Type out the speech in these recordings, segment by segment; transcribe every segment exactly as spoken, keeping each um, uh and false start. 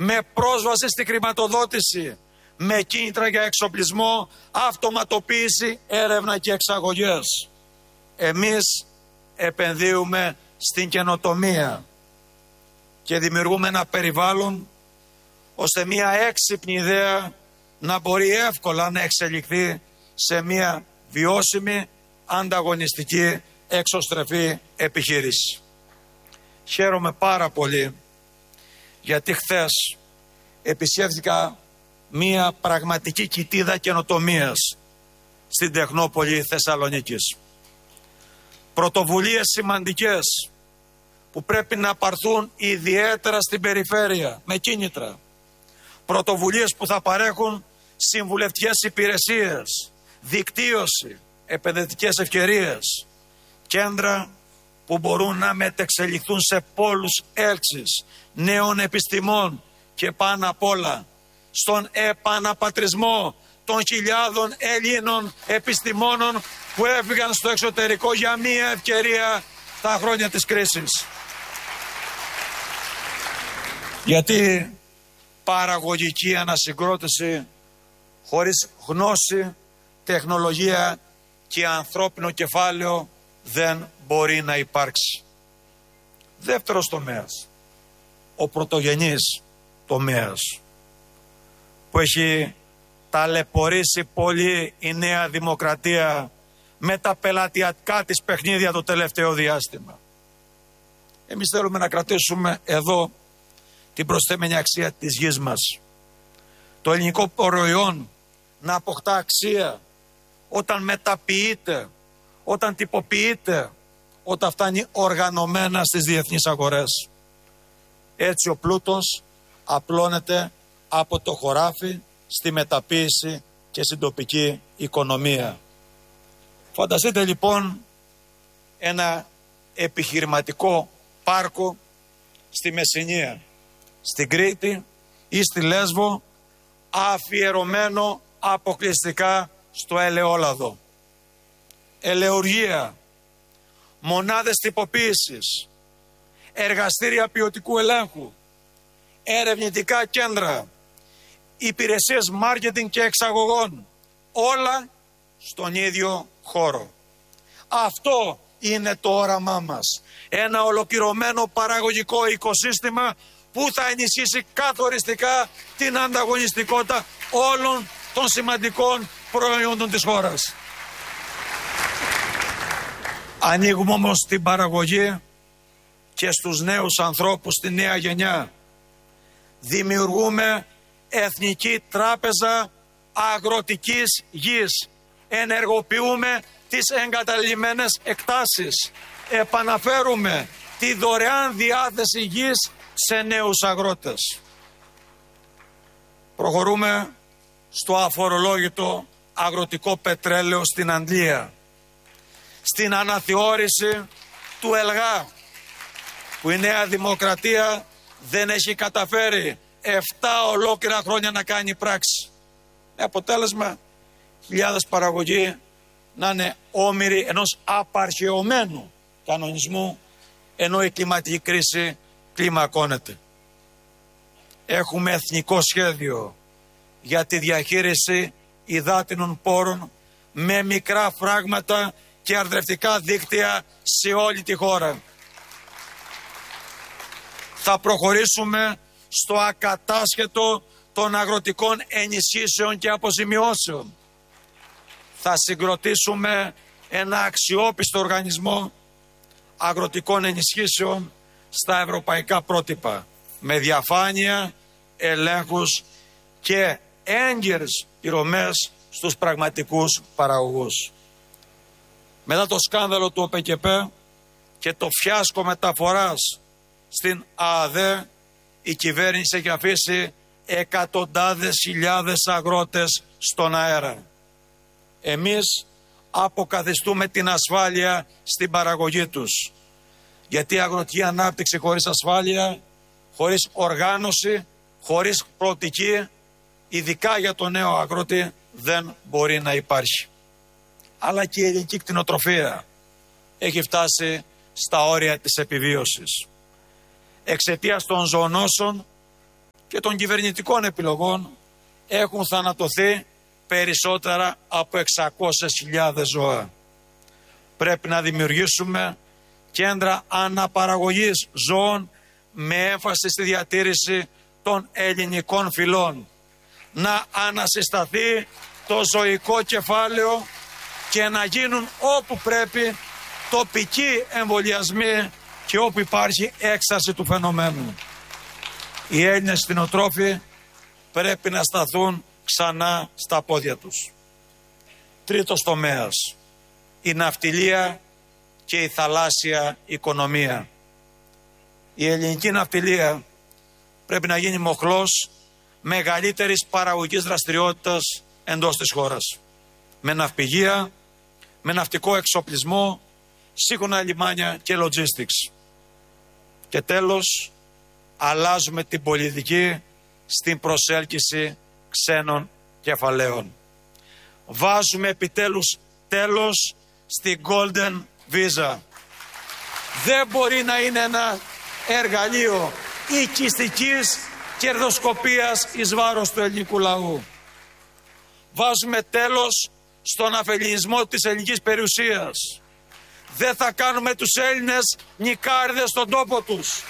με πρόσβαση στη χρηματοδότηση, με κίνητρα για εξοπλισμό, αυτοματοποίηση, έρευνα και εξαγωγές. Εμείς επενδύουμε στην καινοτομία και δημιουργούμε ένα περιβάλλον ώστε μια έξυπνη ιδέα να μπορεί εύκολα να εξελιχθεί σε μια βιώσιμη, ανταγωνιστική, εξωστρεφή επιχείρηση. Χαίρομαι πάρα πολύ γιατί χθες επισκέφθηκα μια πραγματική κοιτίδα καινοτομίας στην Τεχνόπολη Θεσσαλονίκης. Πρωτοβουλίες σημαντικές που πρέπει να πάρθουν ιδιαίτερα στην περιφέρεια με κίνητρα. Πρωτοβουλίες που θα παρέχουν συμβουλευτικές υπηρεσίες, δικτύωση, επενδυτικές ευκαιρίες, κέντρα που μπορούν να μετεξελιχθούν σε πόλους έλξης νέων επιστημών και πάνω απ' όλα στον επαναπατρισμό των χιλιάδων Ελλήνων επιστημόνων που έφυγαν στο εξωτερικό για μία ευκαιρία τα χρόνια της κρίσης. Γιατί παραγωγική ανασυγκρότηση χωρίς γνώση, τεχνολογία και ανθρώπινο κεφάλαιο δεν μπορεί να υπάρξει. Δεύτερος τομέας, ο πρωτογενής τομέας που έχει ταλαιπωρήσει πολύ η Νέα Δημοκρατία με τα πελατειακά της παιχνίδια το τελευταίο διάστημα. Εμείς θέλουμε να κρατήσουμε εδώ την προσθέμενη αξία της γης μας. Το ελληνικό προϊόν να αποκτά αξία όταν μεταποιείται, όταν τυποποιείται, όταν φτάνει οργανωμένα στις διεθνείς αγορές. Έτσι ο πλούτος απλώνεται από το χωράφι στη μεταποίηση και στην τοπική οικονομία. Φανταστείτε λοιπόν ένα επιχειρηματικό πάρκο στη Μεσσηνία, στην Κρήτη ή στη Λέσβο, αφιερωμένο αποκλειστικά στο ελαιόλαδο. Ελαιουργία, μονάδες τυποποίησης, εργαστήρια ποιοτικού ελέγχου, ερευνητικά κέντρα, υπηρεσίες μάρκετινγκ και εξαγωγών, όλα στον ίδιο χώρο. Αυτό είναι το όραμά μας. Ένα ολοκληρωμένο παραγωγικό οικοσύστημα που θα ενισχύσει καθοριστικά την ανταγωνιστικότητα όλων των σημαντικών προϊόντων της χώρας. Ανοίγουμε όμως την παραγωγή και στους νέους ανθρώπους, στη νέα γενιά. Δημιουργούμε Εθνική Τράπεζα Αγροτικής Γης. Ενεργοποιούμε τις εγκαταλειμμένες εκτάσεις. Επαναφέρουμε τη δωρεάν διάθεση γης σε νέους αγρότες. Προχωρούμε στο αφορολόγητο αγροτικό πετρέλαιο στην Αντλία. Στην αναθεώρηση του ΕΛΓΑ που η Νέα Δημοκρατία δεν έχει καταφέρει εφτά ολόκληρα χρόνια να κάνει πράξη. Με αποτέλεσμα χιλιάδες παραγωγοί να είναι όμοιροι ενός απαρχαιωμένου κανονισμού, ενώ η κλιματική κρίση κλιμακώνεται. Έχουμε εθνικό σχέδιο για τη διαχείριση υδάτινων πόρων με μικρά φράγματα και αρδρευτικά δίκτυα σε όλη τη χώρα. Θα προχωρήσουμε στο ακατάσχετο των αγροτικών ενισχύσεων και αποζημιώσεων. Θα συγκροτήσουμε ένα αξιόπιστο οργανισμό αγροτικών ενισχύσεων στα ευρωπαϊκά πρότυπα, με διαφάνεια, ελέγχους και έγκαιρες πληρωμές στους πραγματικούς παραγωγούς. Μετά το σκάνδαλο του ΟΠΕΚΕΠ και το φιάσκο μεταφοράς στην ΑΑΔΕ, η κυβέρνηση έχει αφήσει εκατοντάδες χιλιάδες αγρότες στον αέρα. Εμείς αποκαθιστούμε την ασφάλεια στην παραγωγή τους. Γιατί η αγροτική ανάπτυξη χωρίς ασφάλεια, χωρίς οργάνωση, χωρίς προοπτική, ειδικά για τον νέο αγρότη, δεν μπορεί να υπάρχει. Αλλά και η ελληνική κτηνοτροφία έχει φτάσει στα όρια της επιβίωσης. Εξαιτίας των ζωονόσων και των κυβερνητικών επιλογών έχουν θανατωθεί περισσότερα από εξακόσιες χιλιάδες ζώα. Πρέπει να δημιουργήσουμε κέντρα αναπαραγωγής ζώων με έμφαση στη διατήρηση των ελληνικών φυλών. Να ανασυσταθεί το ζωικό κεφάλαιο και να γίνουν όπου πρέπει τοπικοί εμβολιασμοί και όπου υπάρχει έξαρση του φαινομένου. Οι Έλληνες κτηνοτρόφοι πρέπει να σταθούν ξανά στα πόδια τους. Τρίτος τομέας, η ναυτιλία και η θαλάσσια οικονομία. Η ελληνική ναυτιλία πρέπει να γίνει μοχλός μεγαλύτερης παραγωγικής δραστηριότητας εντός της χώρας. Με ναυπηγεία, με ναυτικό εξοπλισμό, σύγχρονα λιμάνια και logistics. Και τέλος, αλλάζουμε την πολιτική στην προσέλκυση ξένων κεφαλαίων. Βάζουμε επιτέλους τέλος στην Golden Visa. Δεν μπορεί να είναι ένα εργαλείο οικιστικής κερδοσκοπίας εις βάρος του ελληνικού λαού. Βάζουμε τέλος στον αφελινισμό της ελληνικής περιουσίας. Δεν θα κάνουμε τους Έλληνες νικάριδες στον τόπο τους.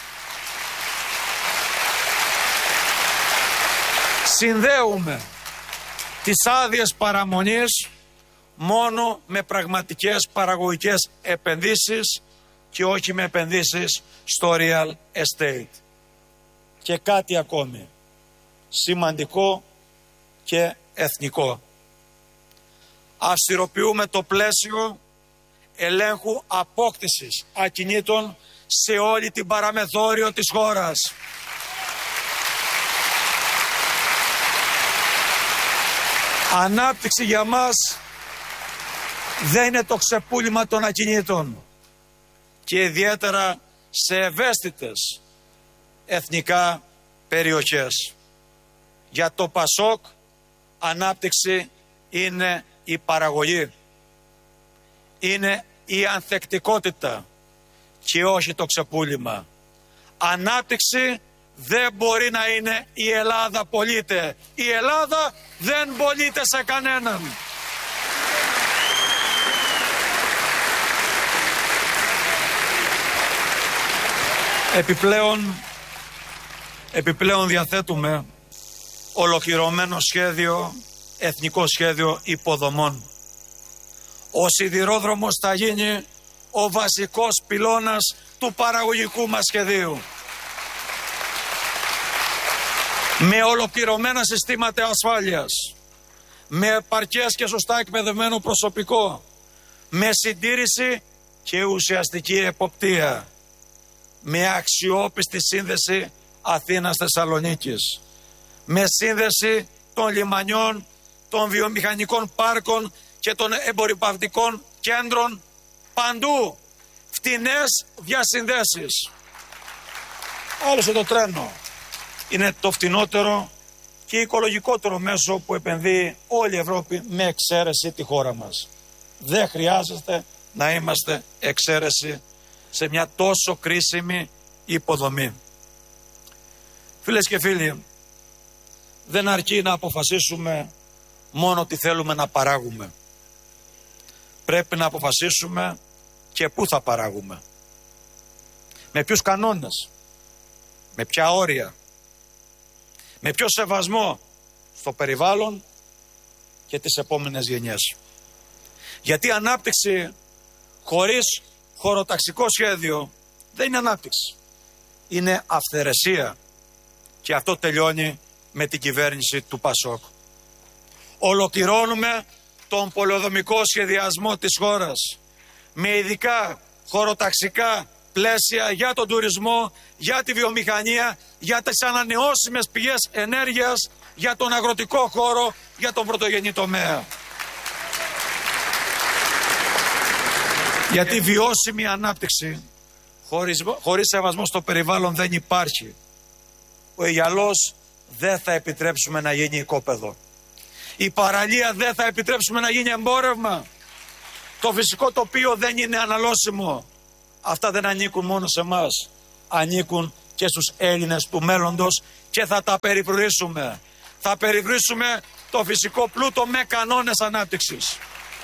Συνδέουμε τις άδειες παραμονής μόνο με πραγματικές παραγωγικές επενδύσεις και όχι με επενδύσεις στο real estate. Και κάτι ακόμη σημαντικό και εθνικό. Αυστηροποιούμε το πλαίσιο ελέγχου απόκτησης ακινήτων σε όλη την παραμεθόριο της χώρας. Ανάπτυξη για μας δεν είναι το ξεπούλημα των ακινήτων και ιδιαίτερα σε ευαίσθητες εθνικά περιοχές. Για το Πασόκ ανάπτυξη είναι η παραγωγή, είναι η ανθεκτικότητα και όχι το ξεπούλημα. Ανάπτυξη δεν μπορεί να είναι η Ελλάδα πωλείται. Η Ελλάδα δεν πωλείται σε κανέναν. Επιπλέον, επιπλέον διαθέτουμε ολοκληρωμένο σχέδιο, εθνικό σχέδιο υποδομών. Ο σιδηρόδρομος θα γίνει ο βασικός πυλώνας του παραγωγικού μας σχεδίου. Με ολοκληρωμένα συστήματα ασφάλειας, με επαρκές και σωστά εκπαιδευμένο προσωπικό, με συντήρηση και ουσιαστική εποπτεία, με αξιόπιστη σύνδεση Αθήνας-Θεσσαλονίκης, με σύνδεση των λιμανιών, των βιομηχανικών πάρκων και των εμπορυπαυτικών κέντρων παντού. Φτηνές διασυνδέσεις. Άλλωστε το τρένο είναι το φτηνότερο και οικολογικότερο μέσο που επενδύει όλη η Ευρώπη με εξαίρεση τη χώρα μας. Δεν χρειάζεται να είμαστε εξαίρεση σε μια τόσο κρίσιμη υποδομή. Φίλες και φίλοι, δεν αρκεί να αποφασίσουμε μόνο τι θέλουμε να παράγουμε. Πρέπει να αποφασίσουμε και πού θα παράγουμε. Με ποιους κανόνες, με ποια όρια, με ποιο σεβασμό στο περιβάλλον και τις επόμενες γενιές. Γιατί ανάπτυξη χωρίς χωροταξικό σχέδιο δεν είναι ανάπτυξη. Είναι αυθαιρεσία. Και αυτό τελειώνει με την κυβέρνηση του Πασόκ. Ολοκληρώνουμε τον πολεοδομικό σχεδιασμό της χώρας με ειδικά χωροταξικά πλαίσια για τον τουρισμό, για τη βιομηχανία, για τις ανανεώσιμες πηγές ενέργειας, για τον αγροτικό χώρο, για τον πρωτογενή τομέα. Γιατί βιώσιμη ανάπτυξη χωρίς, χωρίς σεβασμό στο περιβάλλον δεν υπάρχει. Ο Αιγιαλός δεν θα επιτρέψουμε να γίνει οικόπεδο. Η παραλία δεν θα επιτρέψουμε να γίνει εμπόρευμα. Το φυσικό τοπίο δεν είναι αναλώσιμο. Αυτά δεν ανήκουν μόνο σε εμάς. Ανήκουν και στους Έλληνες του μέλλοντος και θα τα περιφρουρήσουμε. Θα περιφρουρήσουμε το φυσικό πλούτο με κανόνες ανάπτυξης.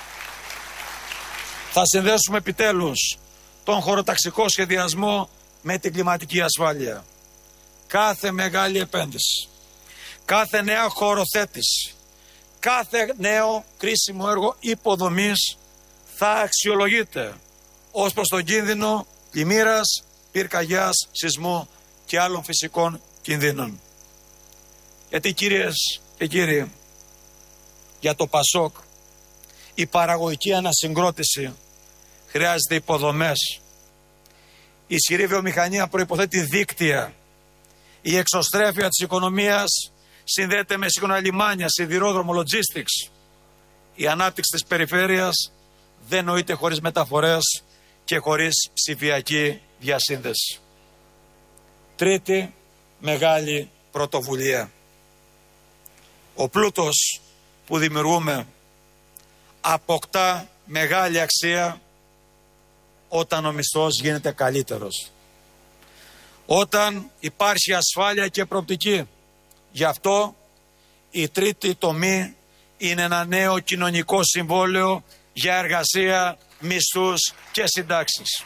Θα συνδέσουμε επιτέλους τον χωροταξικό σχεδιασμό με την κλιματική ασφάλεια. Κάθε μεγάλη επένδυση, κάθε νέα χωροθέτηση, κάθε νέο κρίσιμο έργο υποδομής θα αξιολογείται ως προς τον κίνδυνο πλημμύρας, πυρκαγιάς, σεισμού και άλλων φυσικών κινδύνων. Γιατί κυρίες και κύριοι, για το ΠΑΣΟΚ η παραγωγική ανασυγκρότηση χρειάζεται υποδομές. Η ισχυρή βιομηχανία προϋποθέτει δίκτυα. Η εξωστρέφεια της οικονομίας συνδέεται με σύγχρονα λιμάνια, σιδηρόδρομο, logistics. Η ανάπτυξη της περιφέρειας δεν νοείται χωρίς μεταφορές και χωρίς ψηφιακή διασύνδεση. Τρίτη μεγάλη πρωτοβουλία. Ο πλούτος που δημιουργούμε αποκτά μεγάλη αξία όταν ο μισθός γίνεται καλύτερος. Όταν υπάρχει ασφάλεια και προοπτική. Γι' αυτό η τρίτη τομή είναι ένα νέο κοινωνικό συμβόλαιο για εργασία, μισθούς και συντάξεις.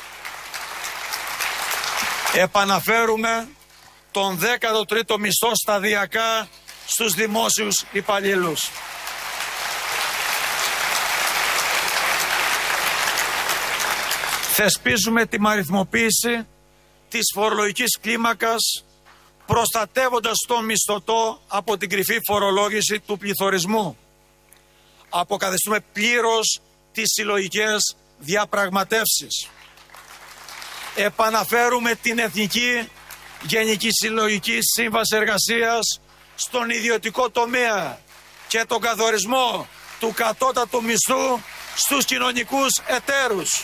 Επαναφέρουμε τον δέκατο τρίτο μισθό σταδιακά στους δημόσιους υπαλλήλους. Θεσπίζουμε τη αριθμοποίηση της φορολογικής κλίμακας, προστατεύοντας τον μισθωτό από την κρυφή φορολόγηση του πληθωρισμού. Αποκαθιστούμε πλήρως τις συλλογικές διαπραγματεύσεις. Επαναφέρουμε την Εθνική Γενική Συλλογική Σύμβαση Εργασίας στον ιδιωτικό τομέα και τον καθορισμό του κατώτατου μισθού στους κοινωνικούς εταίρους.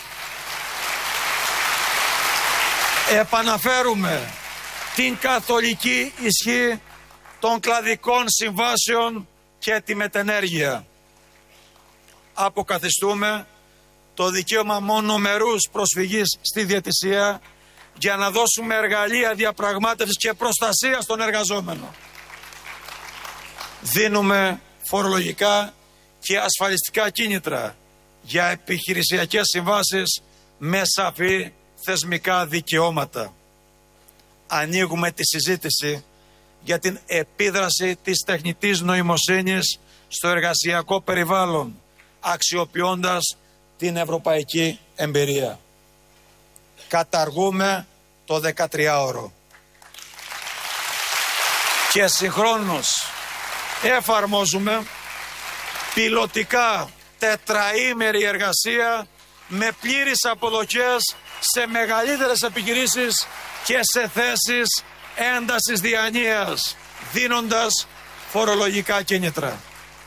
Επαναφέρουμε την καθολική ισχύ των κλαδικών συμβάσεων και τη μετενέργεια. Αποκαθιστούμε το δικαίωμα μονομερούς προσφυγής στη διαιτησία για να δώσουμε εργαλεία διαπραγμάτευσης και προστασία στον εργαζόμενο. Δίνουμε φορολογικά και ασφαλιστικά κίνητρα για επιχειρησιακές συμβάσεις με σαφή θεσμικά δικαιώματα. Ανοίγουμε τη συζήτηση για την επίδραση της τεχνητής νοημοσύνης στο εργασιακό περιβάλλον, αξιοποιώντας την ευρωπαϊκή εμπειρία. Καταργούμε το δεκατριάωρο. Και συγχρόνως εφαρμόζουμε πιλωτικά τετραήμερη εργασία με πλήρεις αποδοχές σε μεγαλύτερες επιχειρήσεις και σε θέσεις έντασης διανοίας, δίνοντας φορολογικά κίνητρα.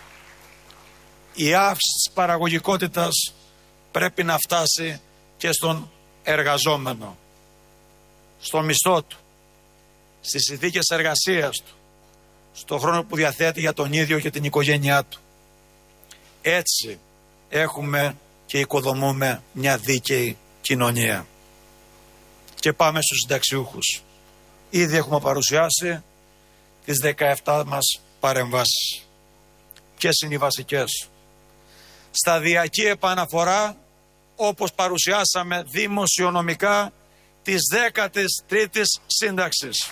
Η αύξηση της παραγωγικότητας πρέπει να φτάσει και στον εργαζόμενο, στον μισθό του, στις συνθήκες εργασίας του, στον χρόνο που διαθέτει για τον ίδιο και την οικογένειά του. Έτσι έχουμε και οικοδομούμε μια δίκαιη κοινωνία. Και πάμε στους συνταξιούχους. Ήδη έχουμε παρουσιάσει τις δεκαεπτά μας παρεμβάσεις. Ποιες είναι οι βασικές? Σταδιακή επαναφορά, όπως παρουσιάσαμε δημοσιονομικά, της δέκατης τρίτης σύνταξης.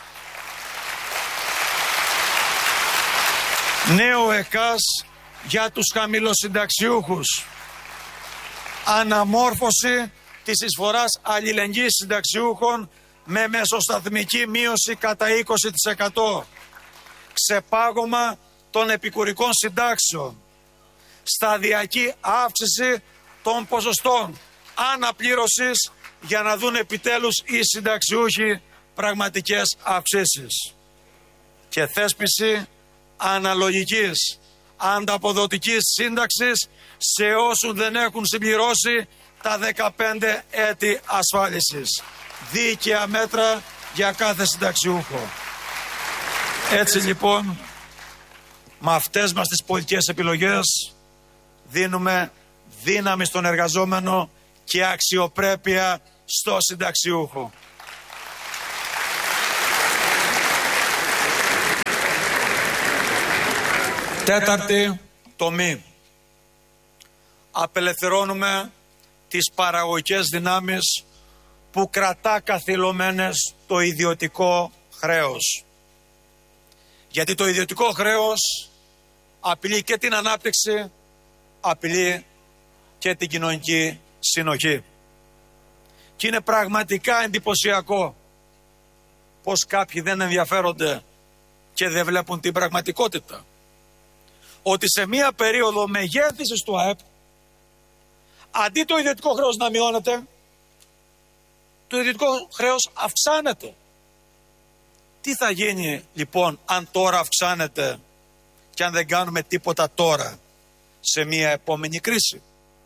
Νέο ΕΚΑΣ για τους χαμηλοσυνταξιούχους. Αναμόρφωση της εισφοράς αλληλεγγύης συνταξιούχων με μεσοσταθμική μείωση κατά είκοσι τοις εκατό. Ξεπάγωμα των επικουρικών συντάξεων. Σταδιακή αύξηση των ποσοστών αναπλήρωσης για να δουν επιτέλους οι συνταξιούχοι πραγματικές αυξήσεις. Και θέσπιση αναλογικής ανταποδοτικής σύνταξης σε όσους δεν έχουν συμπληρώσει τα δεκαπέντε έτη ασφάλισης. Δίκαια μέτρα για κάθε συνταξιούχο. Έτσι λοιπόν, με αυτές μας τις πολιτικές επιλογές δίνουμε δύναμη στον εργαζόμενο και αξιοπρέπεια στο συνταξιούχο. Τέταρτη τομή. Απελευθερώνουμε τις παραγωγικές δυνάμεις που κρατά καθυλωμένες το ιδιωτικό χρέος. Γιατί το ιδιωτικό χρέος απειλεί και την ανάπτυξη, απειλεί και την κοινωνική συνοχή. Και είναι πραγματικά εντυπωσιακό πως κάποιοι δεν ενδιαφέρονται και δεν βλέπουν την πραγματικότητα. Ότι σε μία περίοδο μεγέθυνσης του ΑΕΠ, αντί το ιδιωτικό χρέος να μειώνεται, το ιδιωτικό χρέος αυξάνεται. Τι θα γίνει λοιπόν αν τώρα αυξάνεται και αν δεν κάνουμε τίποτα τώρα σε μία επόμενη κρίση?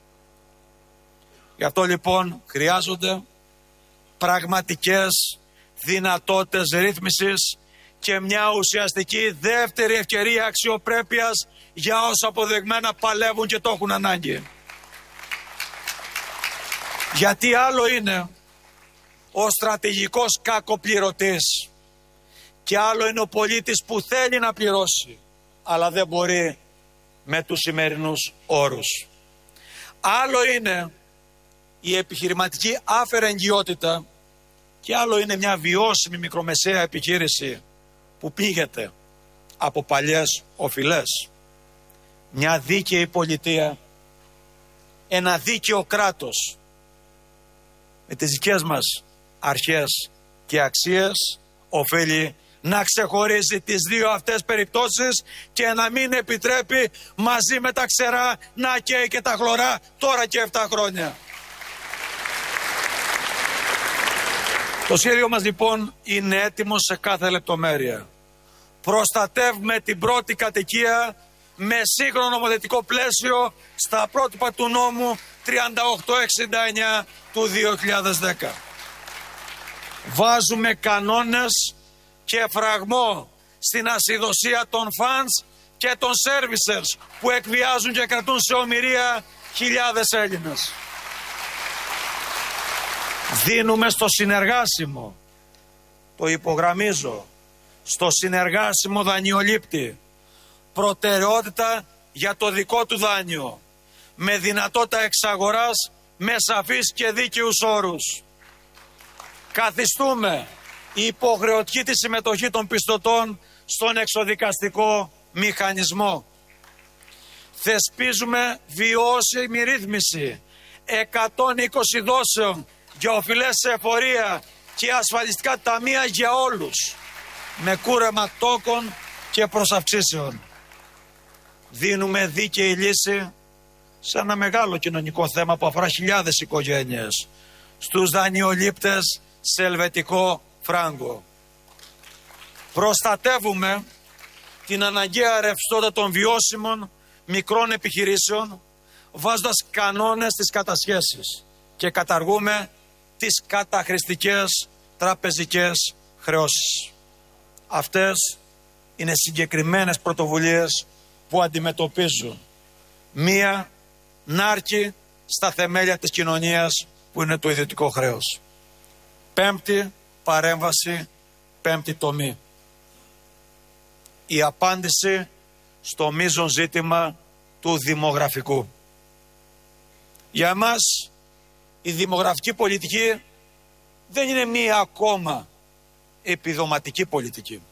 Γι' αυτό λοιπόν χρειάζονται πραγματικές δυνατότητες ρύθμισης και μια ουσιαστική δεύτερη ευκαιρία αξιοπρέπειας για όσους αποδεγμένα παλεύουν και το έχουν ανάγκη. Γιατί άλλο είναι ο στρατηγικός κακοπληρωτής και άλλο είναι ο πολίτης που θέλει να πληρώσει αλλά δεν μπορεί με τους σημερινούς όρους. Άλλο είναι η επιχειρηματική αφαιρεγγιότητα και άλλο είναι μια βιώσιμη μικρομεσαία επιχείρηση που πήγεται από παλιές οφειλές. Μια δίκαιη πολιτεία, ένα δίκαιο κράτος με τις δικές μας αρχές και αξίες οφείλει να ξεχωρίζει τις δύο αυτές περιπτώσεις και να μην επιτρέπει μαζί με τα ξερά να καίει και τα χλωρά τώρα και επτά χρόνια. Το σχέδιο μας λοιπόν είναι έτοιμο σε κάθε λεπτομέρεια. Προστατεύουμε την πρώτη κατοικία με σύγχρονο νομοθετικό πλαίσιο στα πρότυπα του νόμου τριάντα οκτώ εξήντα εννιά του δύο χιλιάδες δέκα. Βάζουμε κανόνες και φραγμό στην ασυδοσία των fans και των servicers που εκβιάζουν και κρατούν σε ομηρία χιλιάδες Έλληνες. Δίνουμε στο συνεργάσιμο, το υπογραμμίζω, στο συνεργάσιμο δανειολήπτη προτεραιότητα για το δικό του δάνειο με δυνατότητα εξαγοράς με σαφείς και δίκαιους όρους. Καθιστούμε υποχρεωτική τη συμμετοχή των πιστωτών στον εξοδικαστικό μηχανισμό. Θεσπίζουμε βιώσιμη ρύθμιση εκατόν είκοσι δόσεων για οφειλές σε εφορία και ασφαλιστικά ταμεία για όλους με κούρεμα τόκων και προσαυξήσεων. Δίνουμε δίκαιη λύση σε ένα μεγάλο κοινωνικό θέμα που αφορά χιλιάδες οικογένειες, στους δανειολήπτες σε ελβετικό φράγκο. Προστατεύουμε την αναγκαία ρευστότητα των βιώσιμων μικρών επιχειρήσεων βάζοντας κανόνες στις κατασχέσεις και καταργούμε τις καταχρηστικές τραπεζικές χρεώσεις. Αυτές είναι συγκεκριμένες πρωτοβουλίες που αντιμετωπίζουν μία νάρκη στα θεμέλια της κοινωνίας που είναι το ιδιωτικό χρέος. Πέμπτη παρέμβαση, πέμπτη τομή. Η απάντηση στο μείζον ζήτημα του δημογραφικού. Για εμάς η δημογραφική πολιτική δεν είναι μία ακόμα επιδοματική πολιτική.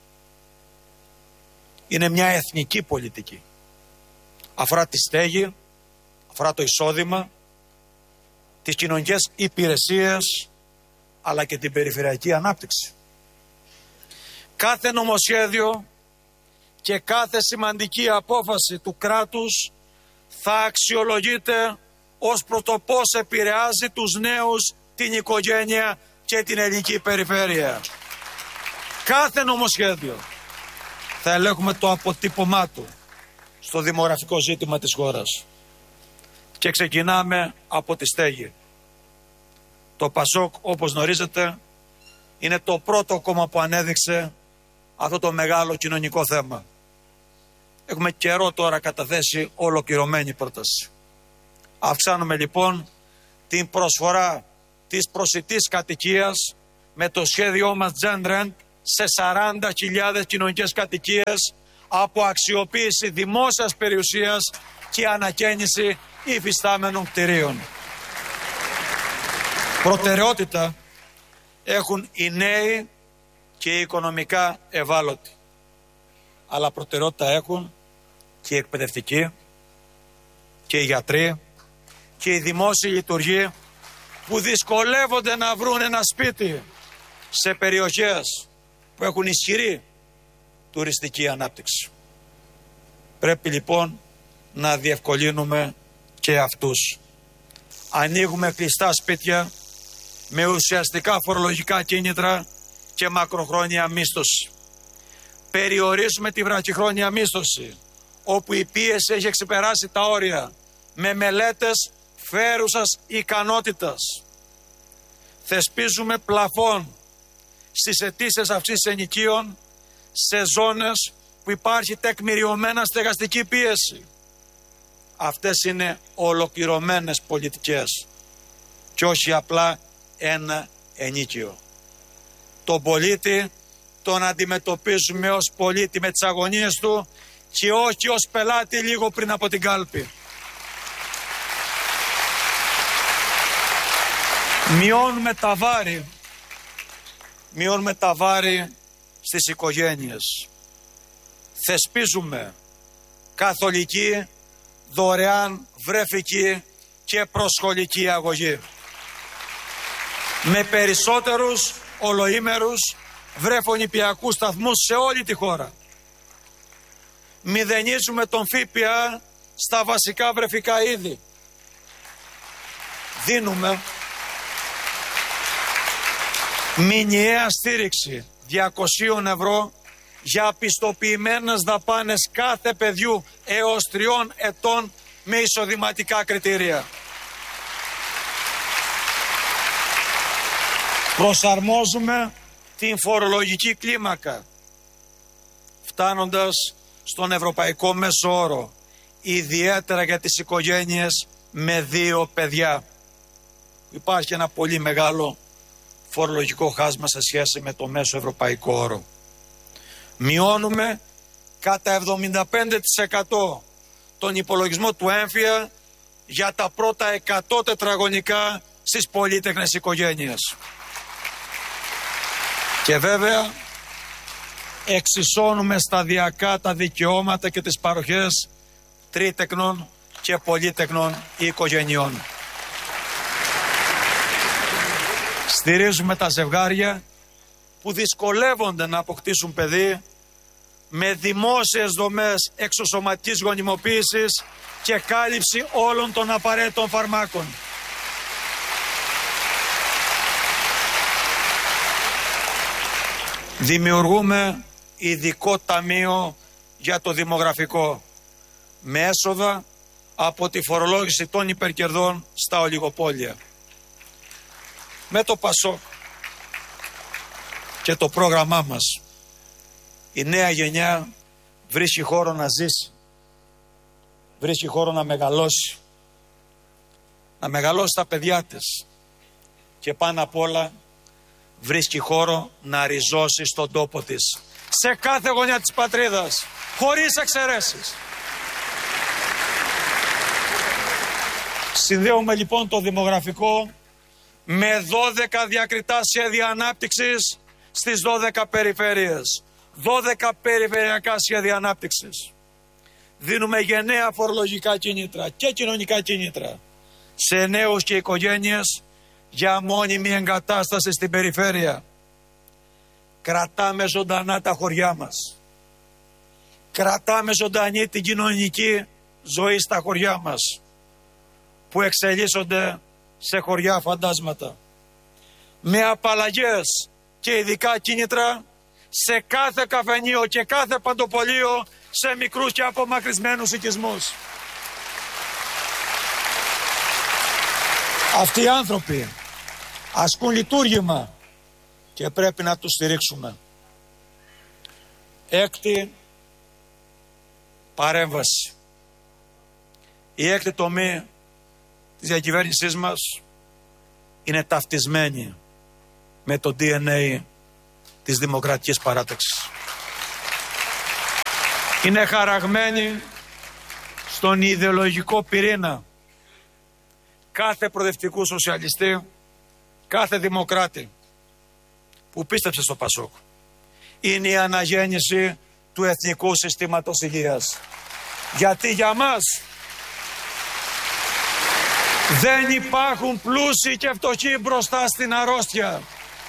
Είναι μια εθνική πολιτική. Αφορά τη στέγη, αφορά το εισόδημα, τις κοινωνικές υπηρεσίες, αλλά και την περιφερειακή ανάπτυξη. Κάθε νομοσχέδιο και κάθε σημαντική απόφαση του κράτους θα αξιολογείται ως προς το πώς επηρεάζει τους νέους, την οικογένεια και την ελληνική περιφέρεια. Κάθε νομοσχέδιο θα ελέγχουμε το αποτύπωμά του στο δημογραφικό ζήτημα της χώρας. Και ξεκινάμε από τη στέγη. Το Πασόκ, όπως γνωρίζετε, είναι το πρώτο κόμμα που ανέδειξε αυτό το μεγάλο κοινωνικό θέμα. Έχουμε καιρό τώρα καταθέσει ολοκληρωμένη πρόταση. Αυξάνουμε λοιπόν την προσφορά της προσιτής κατοικίας με το σχέδιό μας Gen Rent σε σαράντα χιλιάδες κοινωνικές κατοικίες από αξιοποίηση δημόσιας περιουσίας και ανακαίνιση υφιστάμενων κτηρίων. Προτεραιότητα έχουν οι νέοι και οι οικονομικά ευάλωτοι. Αλλά προτεραιότητα έχουν και οι εκπαιδευτικοί και οι γιατροί και οι δημόσιοι λειτουργοί που δυσκολεύονται να βρουν ένα σπίτι σε περιοχές που έχουν ισχυρή τουριστική ανάπτυξη. Πρέπει λοιπόν να διευκολύνουμε και αυτούς. Ανοίγουμε κλειστά σπίτια με ουσιαστικά φορολογικά κίνητρα και μακροχρόνια μίσθωση. Περιορίζουμε τη βραχυχρόνια μίσθωση, όπου η πίεση έχει ξεπεράσει τα όρια, με μελέτες φέρουσας ικανότητας. Θεσπίζουμε πλαφόν στις αιτήσεις αυξήσεις ενοικίων σε ζώνες που υπάρχει τεκμηριωμένα στεγαστική πίεση. Αυτές είναι ολοκληρωμένες πολιτικές και όχι απλά ένα ενίκιο. Τον πολίτη τον αντιμετωπίζουμε ως πολίτη με τις αγωνίες του και όχι ως πελάτη λίγο πριν από την κάλπη. Μειώνουμε τα βάρη, μειώνουμε τα βάρη στις οικογένειες. Θεσπίζουμε καθολική, δωρεάν, βρεφική και προσχολική αγωγή. Με περισσότερους ολοήμερους βρεφονηπιακούς σταθμούς σε όλη τη χώρα. Μηδενίζουμε τον ΦΠΑ στα βασικά βρεφικά είδη. Δίνουμε μηνιαία στήριξη διακόσια ευρώ για πιστοποιημένες δαπάνες κάθε παιδιού έως τριών ετών με εισοδηματικά κριτήρια. Προσαρμόζουμε την φορολογική κλίμακα, φτάνοντας στον ευρωπαϊκό μέσο όρο, ιδιαίτερα για τις οικογένειες με δύο παιδιά. Υπάρχει ένα πολύ μεγάλο φορολογικό χάσμα σε σχέση με το μέσο ευρωπαϊκό όρο. Μειώνουμε κατά εβδομήντα πέντε τοις εκατό τον υπολογισμό του έμφυα για τα πρώτα εκατό τετραγωνικά στις πολύτεκνες οικογένειες. Και βέβαια εξισώνουμε σταδιακά τα δικαιώματα και τις παροχές τρίτεκνων και πολύτεκνων οικογενειών. Στηρίζουμε τα ζευγάρια που δυσκολεύονται να αποκτήσουν παιδί με δημόσιες δομές εξωσωματικής γονιμοποίησης και κάλυψη όλων των απαραίτητων φαρμάκων. Δημιουργούμε ειδικό ταμείο για το δημογραφικό με έσοδα από τη φορολόγηση των υπερκερδών στα ολιγοπόλια. Με το ΠΑΣΟΚ και το πρόγραμμά μας η νέα γενιά βρίσκει χώρο να ζήσει, βρίσκει χώρο να μεγαλώσει, να μεγαλώσει τα παιδιά της και πάνω απ' όλα βρίσκει χώρο να ριζώσει στον τόπο της, σε κάθε γωνιά της πατρίδας, χωρίς εξαιρέσεις. Συνδέουμε λοιπόν το δημογραφικό με δώδεκα διακριτά σχέδια ανάπτυξης στις δώδεκα περιφέρειες. δώδεκα περιφερειακά σχέδια ανάπτυξης. Δίνουμε γενναία φορολογικά κίνητρα και κοινωνικά κίνητρα σε νέους και οικογένειες για μόνιμη εγκατάσταση στην περιφέρεια. Κρατάμε ζωντανά τα χωριά μας. Κρατάμε ζωντανή την κοινωνική ζωή στα χωριά μας, που εξελίσσονται σε χωριά φαντάσματα. Με απαλλαγές και ειδικά κίνητρα σε κάθε καφενείο και κάθε παντοπολείο σε μικρούς και απομακρυσμένους οικισμούς. Αυτοί οι άνθρωποι ασκούν λειτουργήμα και πρέπει να τους στηρίξουμε. Έκτη παρέμβαση. Η έκτη τομή της διακυβέρνησής μας είναι ταυτισμένη με το ντι εν έι της Δημοκρατικής Παράταξης. είναι χαραγμένη στον ιδεολογικό πυρήνα κάθε προοδευτικού σοσιαλιστή, κάθε δημοκράτη που πίστεψε στο Πασόκ. Είναι η αναγέννηση του εθνικού συστήματος υγείας. Γιατί για μας δεν υπάρχουν πλούσιοι και φτωχοί μπροστά στην αρρώστια.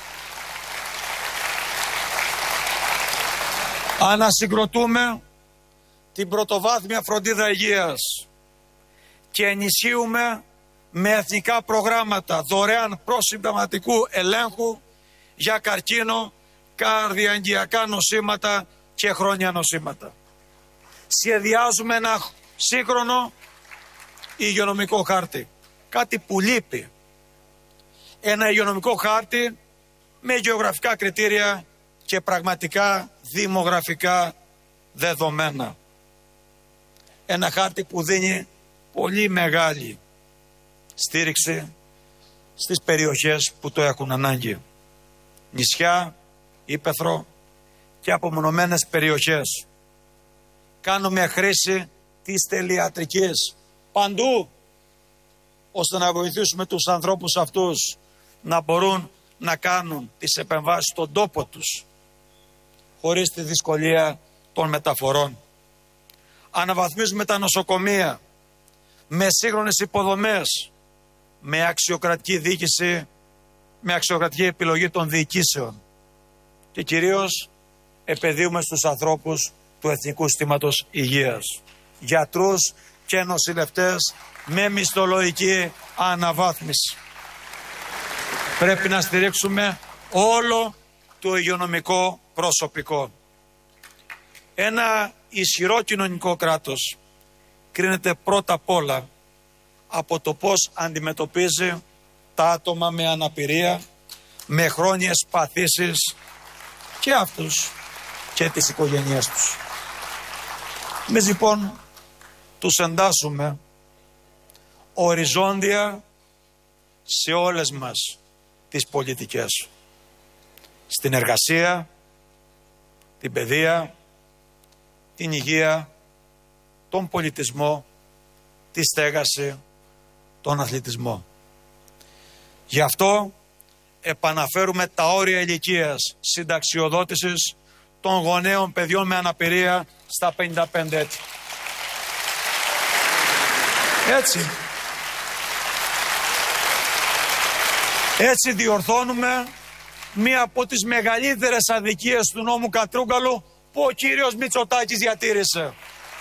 Ανασυγκροτούμε την πρωτοβάθμια φροντίδα υγείας και ενισχύουμε με εθνικά προγράμματα δωρεάν προσυμπτωματικού ελέγχου για καρκίνο, καρδιαγγειακά νοσήματα και χρόνια νοσήματα. Σχεδιάζουμε ένα σύγχρονο υγειονομικό χάρτη. Κάτι που λείπει. Ένα υγειονομικό χάρτη με γεωγραφικά κριτήρια και πραγματικά δημογραφικά δεδομένα. Ένα χάρτη που δίνει πολύ μεγάλη στήριξη στις περιοχές που το έχουν ανάγκη. Νησιά, ύπαιθρο και απομονωμένες περιοχές. Κάνουμε χρήση της τελειατρικής παντού, ώστε να βοηθήσουμε τους ανθρώπους αυτούς να μπορούν να κάνουν τις επεμβάσεις στον τόπο τους, χωρίς τη δυσκολία των μεταφορών. Αναβαθμίζουμε τα νοσοκομεία με σύγχρονες υποδομές, με αξιοκρατική διοίκηση, με αξιοκρατική επιλογή των διοικήσεων και κυρίως επαιδείουμε στους ανθρώπους του Εθνικού Συστήματος Υγείας, γιατρούς και νοσηλευτές με μισθολογική αναβάθμιση. Πρέπει να στηρίξουμε όλο το υγειονομικό προσωπικό. Ένα ισχυρό κοινωνικό κράτος κρίνεται πρώτα απ' όλα από το πώς αντιμετωπίζει τα άτομα με αναπηρία, με χρόνιες παθήσεις και αυτούς και τις οικογένειές τους. Εμείς λοιπόν τους εντάσσουμε οριζόντια σε όλες μας τις πολιτικές. Στην εργασία, την παιδεία, την υγεία, τον πολιτισμό, τη στέγαση, τον αθλητισμό. Γι' αυτό επαναφέρουμε τα όρια ηλικίας συνταξιοδότησης των γονέων παιδιών με αναπηρία στα πενήντα πέντε έτη. Έτσι. Έτσι διορθώνουμε μία από τις μεγαλύτερες αδικίες του νόμου Κατρούγκαλου που ο κύριος Μητσοτάκης διατήρησε.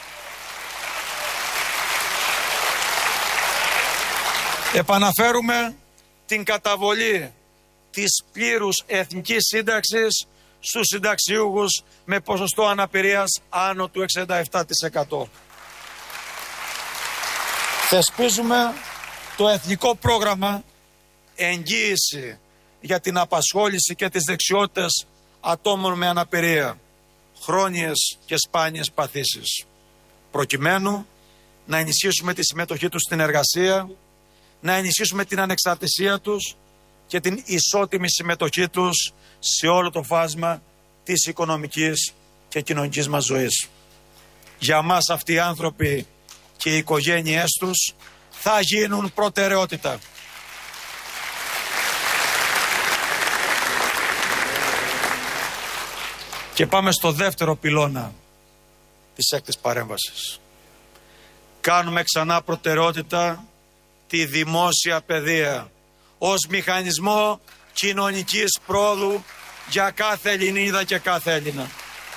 Επαναφέρουμε την καταβολή της πλήρους εθνικής σύνταξης στους συνταξιούχους με ποσοστό αναπηρίας άνω του εξήντα επτά τοις εκατό. Θεσπίζουμε το εθνικό πρόγραμμα εγγύηση για την απασχόληση και τις δεξιότητες ατόμων με αναπηρία, χρόνιες και σπάνιες παθήσεις, προκειμένου να ενισχύσουμε τη συμμετοχή τους στην εργασία, να ενισχύσουμε την ανεξαρτησία τους και την ισότιμη συμμετοχή τους σε όλο το φάσμα της οικονομικής και κοινωνικής μας ζωής. Για μας αυτοί οι άνθρωποι και οι οικογένειές τους θα γίνουν προτεραιότητα. Και πάμε στο δεύτερο πυλώνα της έκτης παρέμβασης. Κάνουμε ξανά προτεραιότητα τη δημόσια παιδεία ως μηχανισμό κοινωνικής πρόοδου για κάθε Ελληνίδα και κάθε Έλληνα.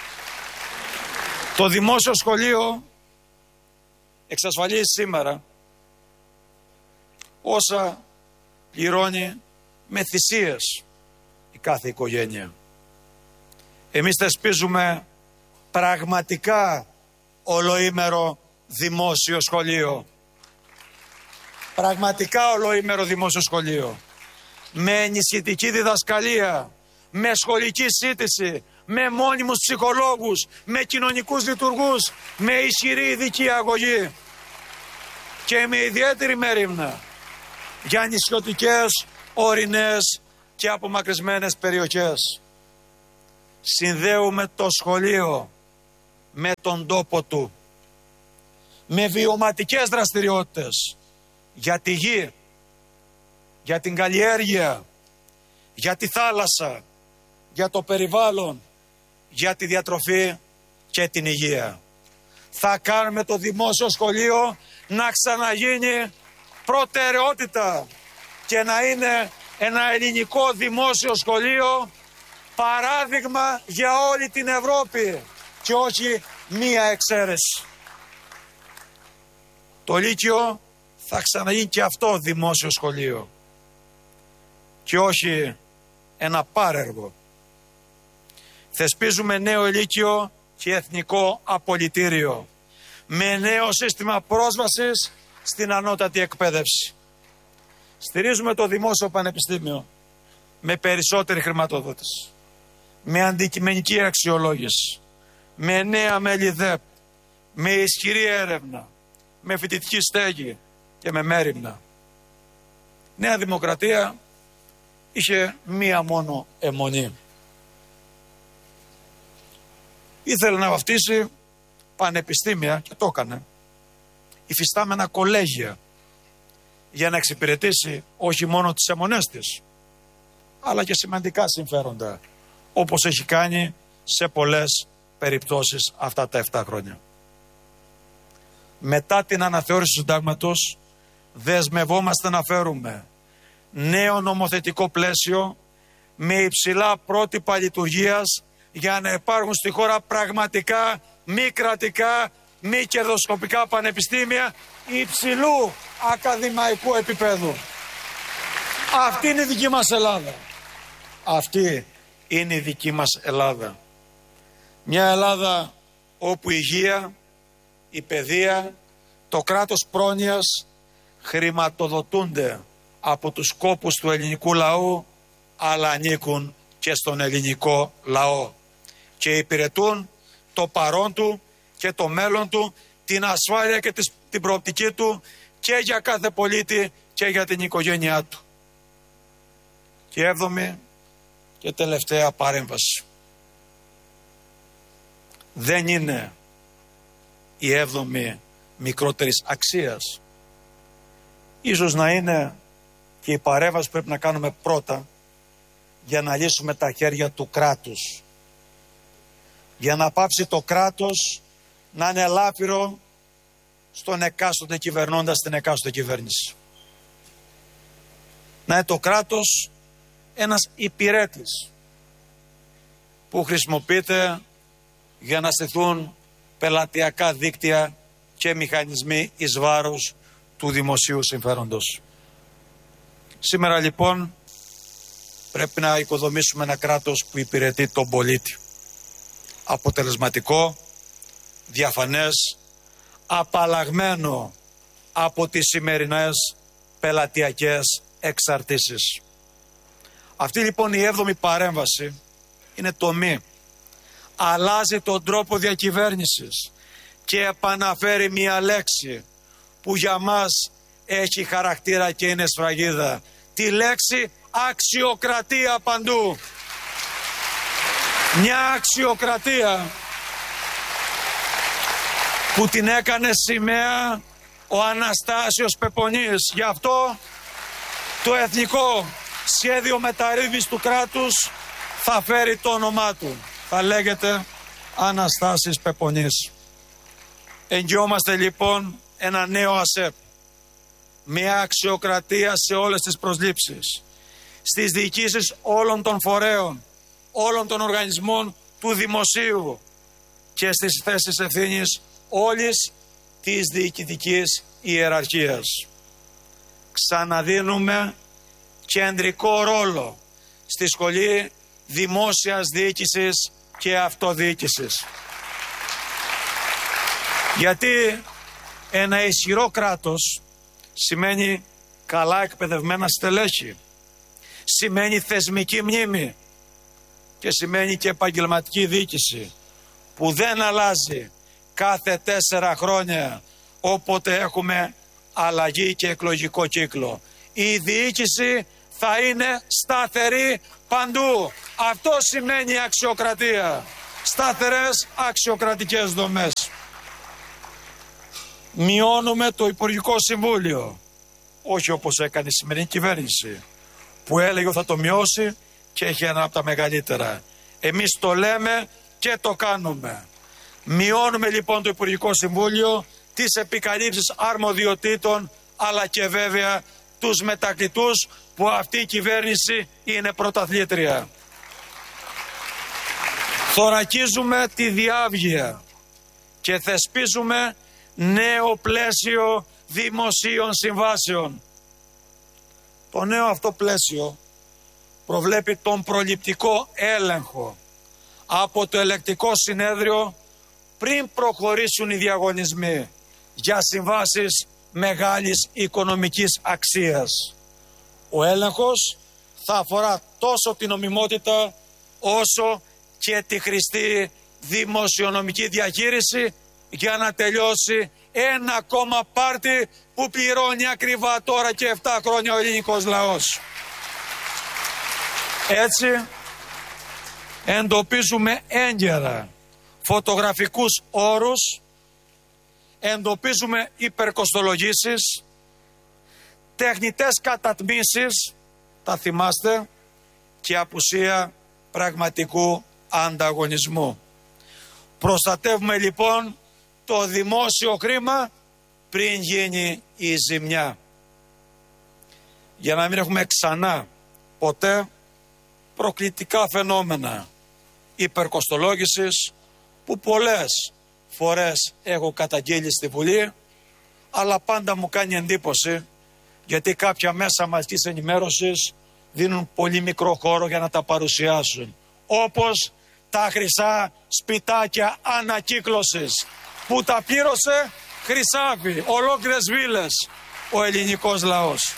Το δημόσιο σχολείο εξασφαλίζει σήμερα όσα πληρώνει με θυσίες η κάθε οικογένεια. Εμείς θεσπίζουμε πραγματικά ολοήμερο δημόσιο σχολείο. Πραγματικά ολοήμερο δημόσιο σχολείο. Με ενισχυτική διδασκαλία, με σχολική σύντηση, με μόνιμους ψυχολόγους, με κοινωνικούς λειτουργούς, με ισχυρή ειδική αγωγή και με ιδιαίτερη μερίμνα για νησιωτικές, ορεινές και απομακρυσμένες περιοχές. Συνδέουμε το σχολείο με τον τόπο του, με βιωματικές δραστηριότητες για τη γη, για την καλλιέργεια, για τη θάλασσα, για το περιβάλλον, για τη διατροφή και την υγεία. Θα κάνουμε το δημόσιο σχολείο να ξαναγίνει προτεραιότητα και να είναι ένα ελληνικό δημόσιο σχολείο παράδειγμα για όλη την Ευρώπη και όχι μία εξαίρεση. Το Λύκειο θα ξαναγίνει και αυτό δημόσιο σχολείο και όχι ένα πάρεργο. Θεσπίζουμε νέο Λύκειο και εθνικό απολυτήριο με νέο σύστημα πρόσβασης στην ανώτατη εκπαίδευση. Στηρίζουμε το δημόσιο πανεπιστήμιο με περισσότερη χρηματοδότηση, με αντικειμενική αξιολόγηση, με νέα μέλη ΔΕΠ, με ισχυρή έρευνα, με φοιτητική στέγη και με μέριμνα. Νέα Δημοκρατία είχε μία μόνο αιμονή. Ήθελε να βαφτίσει πανεπιστήμια και το έκανε, υφιστάμενα κολέγια, για να εξυπηρετήσει όχι μόνο τις αιμονές της, αλλά και σημαντικά συμφέροντα, όπως έχει κάνει σε πολλές περιπτώσεις αυτά τα επτά χρόνια. Μετά την αναθεώρηση του συντάγματος, δεσμευόμαστε να φέρουμε νέο νομοθετικό πλαίσιο με υψηλά πρότυπα λειτουργίας για να υπάρχουν στη χώρα πραγματικά μη κρατικά, μη κερδοσκοπικά πανεπιστήμια υψηλού ακαδημαϊκού επίπεδου. Αυτή είναι η δική μας Ελλάδα. Αυτή είναι η δική μας Ελλάδα. Μια Ελλάδα όπου η υγεία, η παιδεία, το κράτος πρόνοιας χρηματοδοτούνται από τους κόπους του ελληνικού λαού, αλλά ανήκουν και στον ελληνικό λαό και υπηρετούν το παρόν του και το μέλλον του, την ασφάλεια και την προοπτική του και για κάθε πολίτη και για την οικογένειά του. Και έβδομη και τελευταία παρέμβαση. Δεν είναι η έβδομη μικρότερης αξίας. Ίσως να είναι και η παρέμβαση που πρέπει να κάνουμε πρώτα για να λύσουμε τα χέρια του κράτους. Για να πάψει το κράτος να είναι λάφυρο στον εκάστοτε κυβερνώντα την εκάστοτε κυβέρνηση. Να είναι το κράτος ένας υπηρέτης που χρησιμοποιείται για να στηθούν πελατειακά δίκτυα και μηχανισμοί εις βάρος του δημοσίου συμφέροντος. Σήμερα λοιπόν πρέπει να οικοδομήσουμε ένα κράτος που υπηρετεί τον πολίτη. Αποτελεσματικό, διαφανές, απαλλαγμένο από τις σημερινές πελατειακές εξαρτήσεις. Αυτή λοιπόν η έβδομη παρέμβαση είναι τομή. Αλλάζει τον τρόπο διακυβέρνησης και επαναφέρει μία λέξη που για μας έχει χαρακτήρα και είναι σφραγίδα. Τη λέξη αξιοκρατία παντού. Μια αξιοκρατία που την έκανε σημαία ο Αναστάσιος Πεπονής. Γι' αυτό το εθνικό σχέδιο μεταρρύθμισης του κράτους θα φέρει το όνομά του. Θα λέγεται Αναστάσης Πεπονής. Εγγυόμαστε λοιπόν ένα νέο ΑΣΕΠ. Μια αξιοκρατία σε όλες τις προσλήψεις. Στις διοικήσεις όλων των φορέων, όλων των οργανισμών του δημοσίου και στις θέσεις ευθύνης όλης της διοικητικής ιεραρχίας. Ξαναδίνουμε κεντρικό ρόλο στη Σχολή Δημόσιας Διοίκησης και Αυτοδιοίκησης. Γιατί ένα ισχυρό κράτος σημαίνει καλά εκπαιδευμένα στελέχη, σημαίνει θεσμική μνήμη και σημαίνει και επαγγελματική διοίκηση που δεν αλλάζει κάθε τέσσερα χρόνια όποτε έχουμε αλλαγή και εκλογικό κύκλο. Η διοίκηση θα είναι σταθερή παντού. Αυτό σημαίνει αξιοκρατία. σταθερές αξιοκρατικές δομές. Μειώνουμε το Υπουργικό Συμβούλιο, όχι όπως έκανε η σημερινή κυβέρνηση, που έλεγε ότι θα το μειώσει και έχει ένα από τα μεγαλύτερα. Εμείς το λέμε και το κάνουμε. Μειώνουμε λοιπόν το Υπουργικό Συμβούλιο, τις επικαλύψεις αρμοδιοτήτων, αλλά και βέβαια τους μετακλητούς, που αυτή η κυβέρνηση είναι πρωταθλήτρια. Θωρακίζουμε τη διάβγεια και θεσπίζουμε νέο πλαίσιο δημοσίων συμβάσεων. Το νέο αυτό πλαίσιο προβλέπει τον προληπτικό έλεγχο από το ελεκτικό συνέδριο πριν προχωρήσουν οι διαγωνισμοί για συμβάσεις μεγάλης οικονομικής αξίας. Ο έλεγχος θα αφορά τόσο την νομιμότητα όσο και τη χρηστή δημοσιονομική διαχείριση, για να τελειώσει ένα ακόμα πάρτι που πληρώνει ακριβά τώρα και επτά χρόνια ο ελληνικός λαός. Έτσι εντοπίζουμε έγκαιρα φωτογραφικούς όρους, εντοπίζουμε υπερκοστολογήσεις, τεχνητές κατατμήσεις, τα θυμάστε, και απουσία πραγματικού ανταγωνισμού. Προστατεύουμε λοιπόν το δημόσιο χρήμα πριν γίνει η ζημιά, για να μην έχουμε ξανά ποτέ προκλητικά φαινόμενα υπερκοστολόγησης, που πολλές φορές έχω καταγγείλει στη Βουλή, αλλά πάντα μου κάνει εντύπωση, γιατί κάποια μέσα μαζικής ενημέρωσης δίνουν πολύ μικρό χώρο για να τα παρουσιάσουν, όπως τα χρυσά σπιτάκια ανακύκλωσης που τα πλήρωσε χρυσάφι, ολόκληρες βίλες, ο ελληνικός λαός.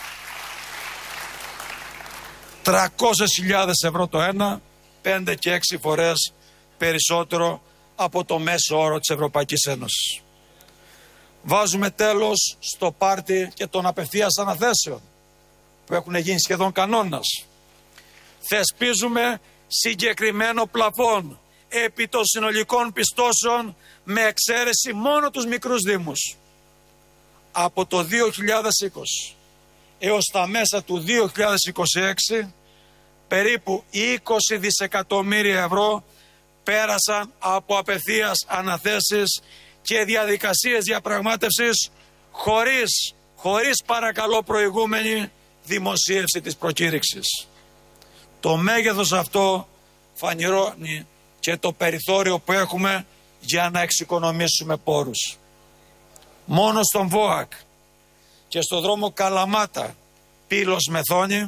τριακόσιες χιλιάδες ευρώ το ένα, πέντε και έξι φορές περισσότερο από το μέσο όρο της Ευρωπαϊκής Ένωσης. Βάζουμε τέλος στο πάρτι και των απευθείας αναθέσεων, που έχουν γίνει σχεδόν κανόνας. Θεσπίζουμε συγκεκριμένο πλαφόν επί των συνολικών πιστώσεων, με εξαίρεση μόνο τους μικρούς δήμους. Από το δύο χιλιάδες είκοσι έως τα μέσα του δύο χιλιάδες είκοσι έξι, περίπου είκοσι δισεκατομμύρια ευρώ πέρασαν από απευθείας αναθέσεις και διαδικασίες διαπραγμάτευσης, χωρίς, χωρίς παρακαλώ προηγούμενη δημοσίευση της προκήρυξης. Το μέγεθος αυτό φανερώνει και το περιθώριο που έχουμε για να εξοικονομήσουμε πόρους. Μόνο στον ΒΟΑΚ και στο δρόμο Καλαμάτα Πύλος Μεθόνη,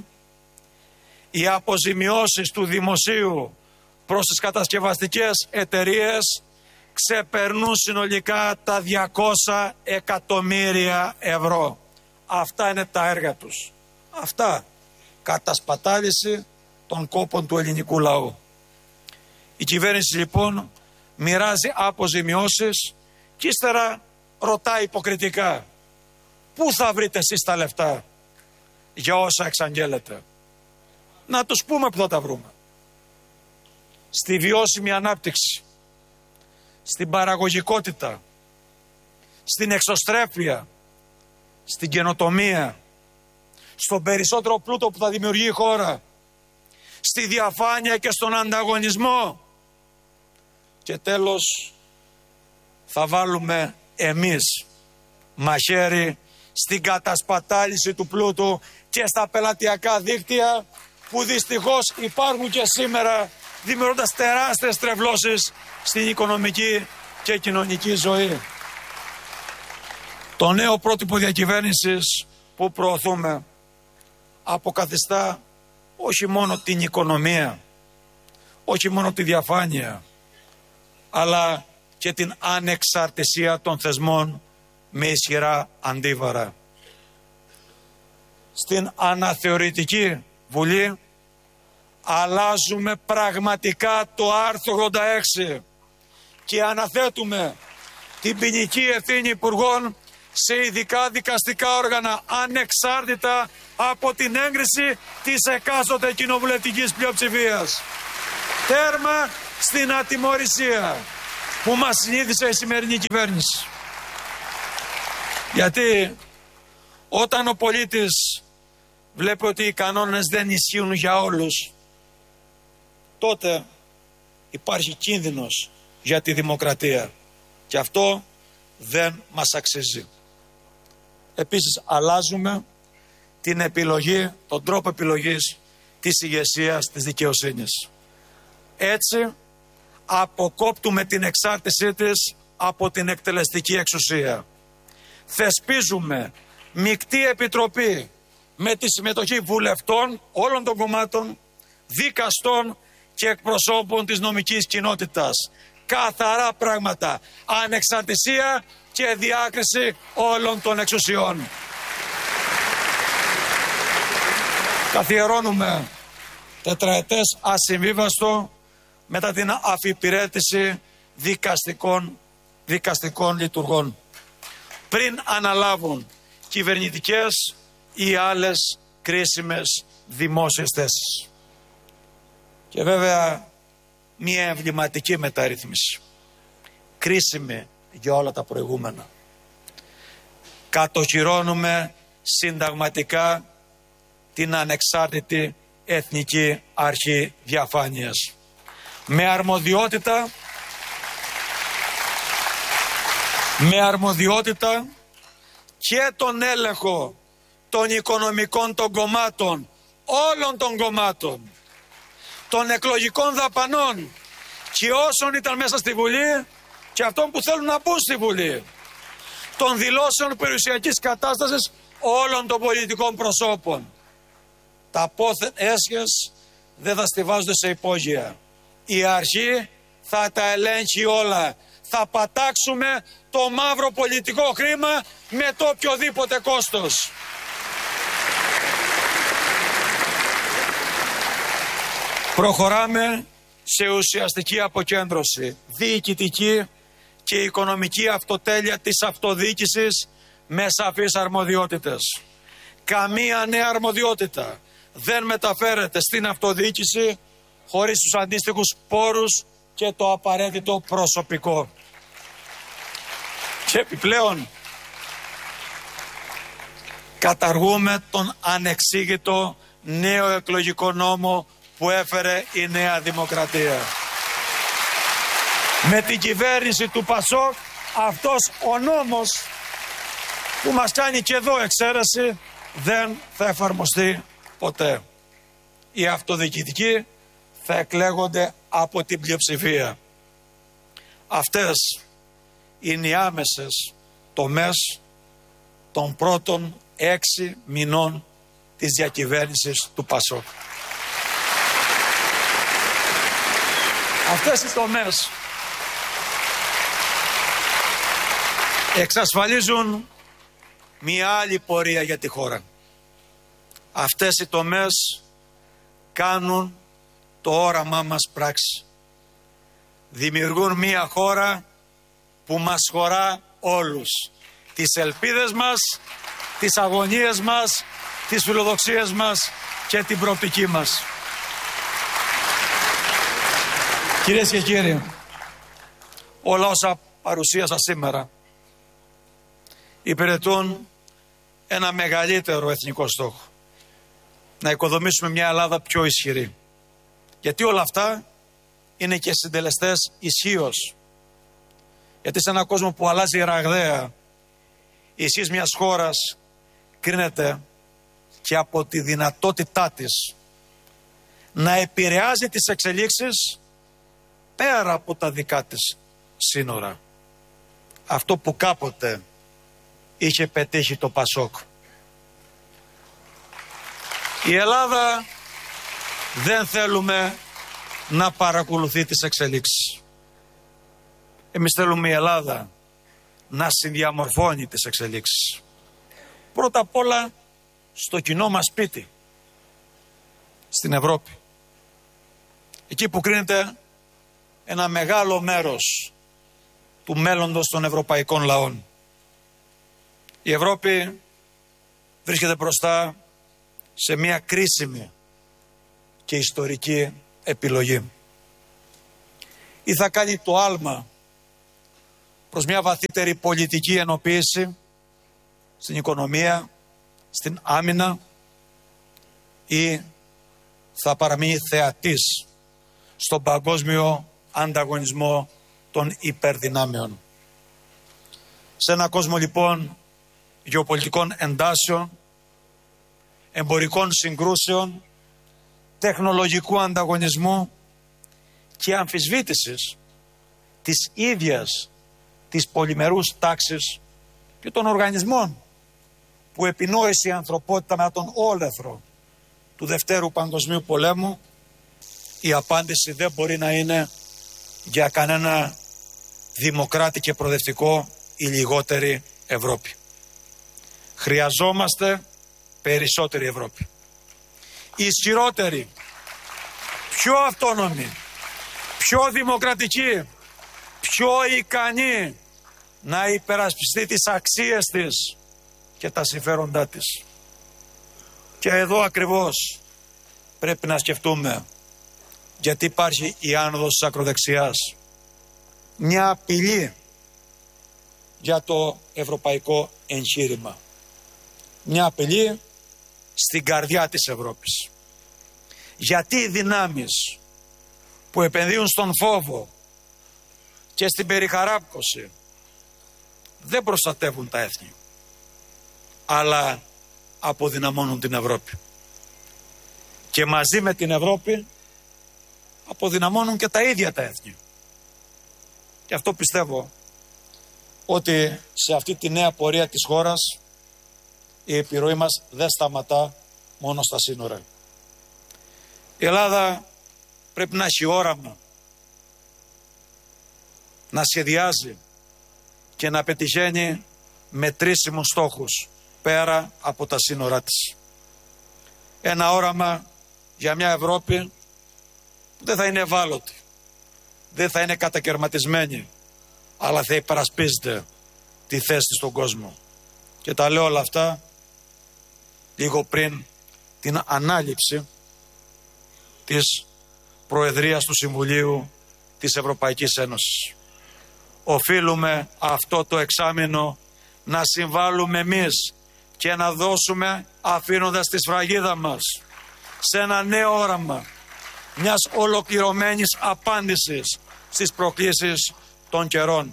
οι αποζημιώσεις του δημοσίου προς τις κατασκευαστικές εταιρείες ξεπερνούν συνολικά τα διακόσια εκατομμύρια ευρώ. Αυτά είναι τα έργα τους. Αυτά, κατασπατάληση των κόπων του ελληνικού λαού. Η κυβέρνηση λοιπόν μοιράζει αποζημιώσεις και ύστερα ρωτάει υποκριτικά, πού θα βρείτε εσείς τα λεφτά για όσα εξαγγέλλετε? Να τους πούμε που θα τα βρούμε. Στη βιώσιμη ανάπτυξη, στην παραγωγικότητα, στην εξωστρέφεια, στην καινοτομία, στον περισσότερο πλούτο που θα δημιουργεί η χώρα, στη διαφάνεια και στον ανταγωνισμό. Και τέλος θα βάλουμε εμείς μαχαίρι στην κατασπατάληση του πλούτου και στα πελατειακά δίκτυα, που δυστυχώς υπάρχουν και σήμερα, δημιουργώντας τεράστιες τρευλώσεις στην οικονομική και κοινωνική ζωή. Το νέο πρότυπο διακυβέρνησης που προωθούμε αποκαθιστά όχι μόνο την οικονομία, όχι μόνο τη διαφάνεια, αλλά και την ανεξαρτησία των θεσμών με ισχυρά αντίβαρα. Στην αναθεωρητική Βουλή αλλάζουμε πραγματικά το άρθρο ογδόντα έξι και αναθέτουμε την ποινική ευθύνη υπουργών σε ειδικά δικαστικά όργανα, ανεξάρτητα από την έγκριση της εκάστοτε κοινοβουλευτικής πλειοψηφίας. Τέρμα στην ατιμωρησία που μας συνήθισε η σημερινή κυβέρνηση. Γιατί όταν ο πολίτης βλέπει ότι οι κανόνες δεν ισχύουν για όλους, τότε υπάρχει κίνδυνος για τη δημοκρατία και αυτό δεν μας αξίζει. Επίσης αλλάζουμε την επιλογή, τον τρόπο επιλογής της ηγεσίας της δικαιοσύνης. Έτσι αποκόπτουμε την εξάρτησή της από την εκτελεστική εξουσία. Θεσπίζουμε μεικτή επιτροπή με τη συμμετοχή βουλευτών όλων των κομμάτων, δικαστών και εκπροσώπων της νομικής κοινότητας. Καθαρά πράγματα, ανεξαρτησία και διάκριση όλων των εξουσιών. Καθιερώνουμε τετραετές ασυμβίβαστο μετά την αφιπηρέτηση δικαστικών, δικαστικών λειτουργών, πριν αναλάβουν κυβερνητικές ή άλλες κρίσιμες δημόσιες θέσεις. Και βέβαια μια εμβληματική μεταρρύθμιση, κρίσιμη για όλα τα προηγούμενα. Κατοχυρώνουμε συνταγματικά την ανεξάρτητη Εθνική Αρχή Διαφάνειας με αρμοδιότητα με αρμοδιότητα και τον έλεγχο των οικονομικών των κομμάτων, όλων των κομμάτων, των εκλογικών δαπανών και όσων ήταν μέσα στη Βουλή και αυτών που θέλουν να μπουν στη Βουλή, των δηλώσεων περιουσιακής κατάστασης όλων των πολιτικών προσώπων. Τα πόθεν έσχες δεν θα στιβάζονται σε υπόγεια. Η αρχή θα τα ελέγχει όλα. Θα πατάξουμε το μαύρο πολιτικό χρήμα με το οποιοδήποτε κόστος. Προχωράμε σε ουσιαστική αποκέντρωση, διοικητική και οικονομική αυτοτέλεια της αυτοδιοίκησης με σαφείς αρμοδιότητες. Καμία νέα αρμοδιότητα δεν μεταφέρεται στην αυτοδιοίκηση χωρίς τους αντίστοιχους πόρους και το απαραίτητο προσωπικό. Και επιπλέον καταργούμε τον ανεξήγητο νέο εκλογικό νόμο που έφερε η Νέα Δημοκρατία. Με την κυβέρνηση του Πασόκ αυτός ο νόμος που μας κάνει και εδώ εξαίρεση δεν θα εφαρμοστεί ποτέ. Οι αυτοδιοικητικοί θα εκλέγονται από την πλειοψηφία. Αυτές είναι οι άμεσες τομές των πρώτων έξι μηνών της διακυβέρνησης του Πασόκ. Αυτές οι τομές εξασφαλίζουν μια άλλη πορεία για τη χώρα. Αυτές οι τομές κάνουν το όραμά μας πράξη. Δημιουργούν μια χώρα που μας χωρά όλους. Τις ελπίδες μας, τις αγωνίες μας, τις φιλοδοξίες μας και την προοπτική μας. Κυρίες και κύριοι, όλα όσα παρουσίασα σήμερα υπηρετούν ένα μεγαλύτερο εθνικό στόχο. Να οικοδομήσουμε μια Ελλάδα πιο ισχυρή. Γιατί όλα αυτά είναι και συντελεστές ισχύως. Γιατί σε έναν κόσμο που αλλάζει ραγδαία, η ισχύς μιας χώρας κρίνεται και από τη δυνατότητά της να επηρεάζει τις εξελίξεις πέρα από τα δικά της σύνορα. Αυτό που κάποτε είχε πετύχει το Πασόκ. Η Ελλάδα δεν θέλουμε να παρακολουθεί τις εξελίξεις. Εμείς θέλουμε η Ελλάδα να συνδιαμορφώνει τις εξελίξεις. Πρώτα απ' όλα στο κοινό μας σπίτι, στην Ευρώπη. Εκεί που κρίνεται ένα μεγάλο μέρος του μέλλοντος των ευρωπαϊκών λαών. Η Ευρώπη βρίσκεται μπροστά σε μια κρίσιμη και ιστορική επιλογή. ή θα κάνει το άλμα προς μια βαθύτερη πολιτική ενοποίηση στην οικονομία, στην άμυνα, ή θα παραμείνει θεατής στον παγκόσμιο ανταγωνισμό των υπερδυνάμεων. Σε ένα κόσμο λοιπόν γεωπολιτικών εντάσεων, εμπορικών συγκρούσεων, τεχνολογικού ανταγωνισμού και αμφισβήτησης της ίδιας της πολυμερούς τάξης και των οργανισμών που επινόησε η ανθρωπότητα μετά τον όλεθρο του Δευτέρου Παγκοσμίου Πολέμου, η απάντηση δεν μπορεί να είναι για κανένα δημοκράτη και προοδευτικό η λιγότερη Ευρώπη. Χρειαζόμαστε περισσότερη Ευρώπη. Ισχυρότερη, πιο αυτόνομη, πιο δημοκρατική, πιο ικανή να υπερασπιστεί τις αξίες της και τα συμφέροντά της. Και εδώ ακριβώς πρέπει να σκεφτούμε γιατί υπάρχει η άνοδος της ακροδεξιάς. Μια απειλή για το ευρωπαϊκό εγχείρημα. Μια απειλή στην καρδιά της Ευρώπης. Γιατί οι δυνάμεις που επενδύουν στον φόβο και στην περιχαράπκωση δεν προστατεύουν τα έθνη, αλλά αποδυναμώνουν την Ευρώπη. Και μαζί με την Ευρώπη αποδυναμώνουν και τα ίδια τα έθνη. Και αυτό πιστεύω ότι σε αυτή τη νέα πορεία της χώρας η επιρροή μας δεν σταματά μόνο στα σύνορα. Η Ελλάδα πρέπει να έχει όραμα, να σχεδιάζει και να πετυχαίνει μετρήσιμους στόχους πέρα από τα σύνορά της. Ένα όραμα για μια Ευρώπη που δεν θα είναι ευάλωτη, δεν θα είναι κατακερματισμένη, αλλά θα υπερασπίζεται τη θέση της στον κόσμο. Και τα λέω όλα αυτά λίγο πριν την ανάληψη της Προεδρίας του Συμβουλίου της Ευρωπαϊκής Ένωσης. Οφείλουμε αυτό το εξάμηνο να συμβάλλουμε εμείς και να δώσουμε, αφήνοντας τη σφραγίδα μας, σε ένα νέο όραμα μιας ολοκληρωμένης απάντησης στις προκλήσεις των καιρών.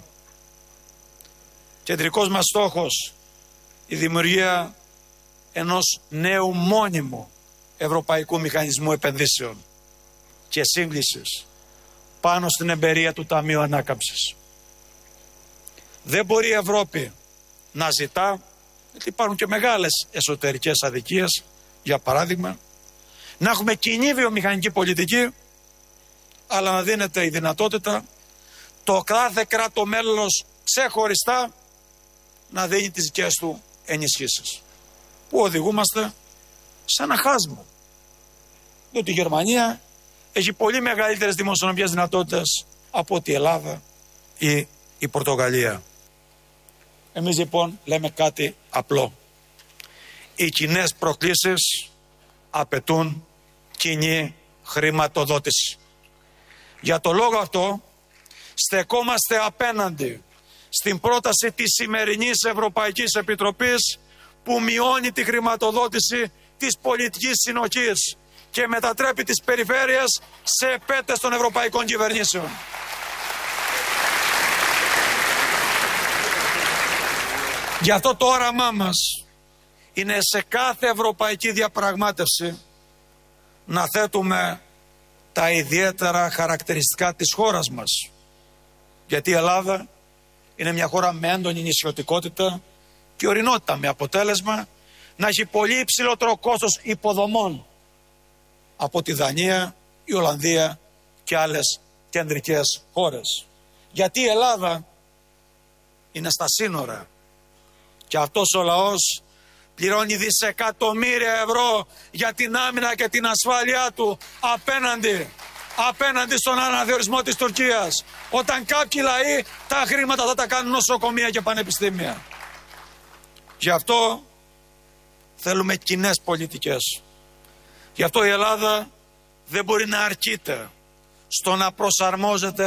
Κεντρικός μας στόχος η δημιουργία ενός νέου μόνιμου Ευρωπαϊκού Μηχανισμού Επενδύσεων και σύγκλησης πάνω στην εμπειρία του Ταμείου Ανάκαμψης. Δεν μπορεί η Ευρώπη να ζητά, γιατί υπάρχουν και μεγάλες εσωτερικές αδικίες, για παράδειγμα, να έχουμε κοινή βιομηχανική πολιτική, αλλά να δίνεται η δυνατότητα το κάθε κράτο μέλος ξεχωριστά να δίνει τις δικές του ενισχύσεις. Που οδηγούμαστε σε ένα χάσμα. Διότι η Γερμανία έχει πολύ μεγαλύτερες δημοσιονομικές δυνατότητες από ότι η Ελλάδα ή η Πορτογαλία. Εμείς λοιπόν λέμε κάτι απλό. Οι κοινές προκλήσεις απαιτούν κοινή χρηματοδότηση. Για το λόγο αυτό στεκόμαστε απέναντι στην πρόταση της σημερινής Ευρωπαϊκής Επιτροπής που μειώνει τη χρηματοδότηση της πολιτικής συνοχής και μετατρέπει τις περιφέρειες σε επέτες των ευρωπαϊκών κυβερνήσεων. Γι' αυτό το όραμά μας είναι σε κάθε ευρωπαϊκή διαπραγμάτευση να θέτουμε τα ιδιαίτερα χαρακτηριστικά της χώρας μας. Γιατί η Ελλάδα είναι μια χώρα με έντονη νησιωτικότητα και ορεινότητα, με αποτέλεσμα να έχει πολύ υψηλότερο κόστος υποδομών από τη Δανία, η Ολλανδία και άλλες κεντρικές χώρες. Γιατί η Ελλάδα είναι στα σύνορα και αυτός ο λαός πληρώνει δισεκατομμύρια ευρώ για την άμυνα και την ασφάλειά του απέναντι, απέναντι στον αναδιορισμό της Τουρκίας. Όταν κάποιοι λαοί τα χρήματα θα τα κάνουν νοσοκομεία και πανεπιστήμια. Γι' αυτό θέλουμε κοινές πολιτικές. Γι' αυτό η Ελλάδα δεν μπορεί να αρκείται στο να προσαρμόζεται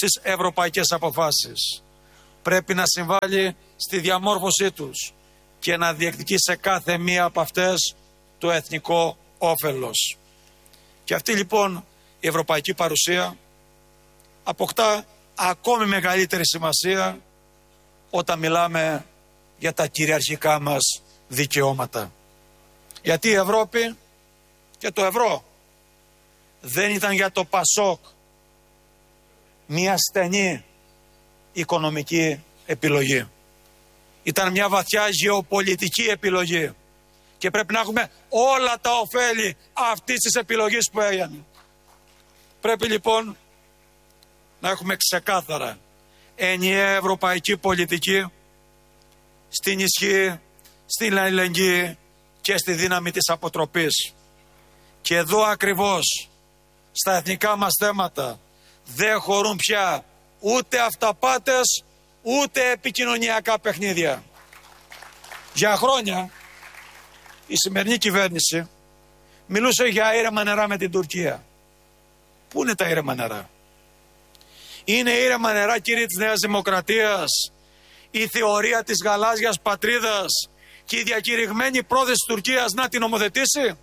στις ευρωπαϊκές αποφάσεις. Πρέπει να συμβάλλει στη διαμόρφωσή τους και να διεκδικεί σε κάθε μία από αυτές το εθνικό όφελος. Και αυτή λοιπόν η ευρωπαϊκή παρουσία αποκτά ακόμη μεγαλύτερη σημασία όταν μιλάμε για τα κυριαρχικά μας δικαιώματα. Γιατί η Ευρώπη και το ευρώ δεν ήταν για το Πασόκ μια στενή οικονομική επιλογή. Ήταν μια βαθιά γεωπολιτική επιλογή και πρέπει να έχουμε όλα τα ωφέλη αυτής της επιλογής που έγινε. Πρέπει λοιπόν να έχουμε ξεκάθαρα ενιαία ευρωπαϊκή πολιτική στην ισχύ, στην αλληλεγγύη και στη δύναμη της αποτροπής. Και εδώ ακριβώς στα εθνικά μας θέματα δεν χωρούν πια ούτε αυταπάτες ούτε επικοινωνιακά παιχνίδια. Για χρόνια η σημερινή κυβέρνηση μιλούσε για ήρεμα νερά με την Τουρκία. Πού είναι τα ήρεμα νερά? Είναι ήρεμα νερά, κύριοι της Νέας Δημοκρατίας, η θεωρία της γαλάζιας πατρίδας και η διακηρυγμένη πρόθεση της Τουρκίας να την νομοθετήσει?